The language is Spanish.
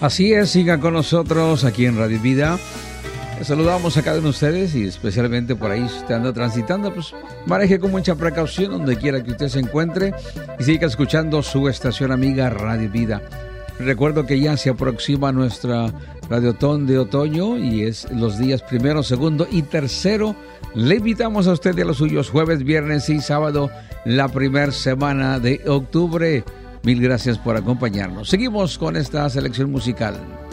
Así es, sigan con nosotros aquí en Radio Vida. Les saludamos a cada uno de ustedes y especialmente por ahí si usted anda transitando, pues maneje con mucha precaución donde quiera que usted se encuentre y siga escuchando su estación amiga Radio Vida. Recuerdo que ya se aproxima nuestra Radiotón de otoño y es los días 1, 2 y 3. Le invitamos a usted y a los suyos jueves, viernes y sábado, la primera semana de octubre. Mil gracias por acompañarnos. Seguimos con esta selección musical.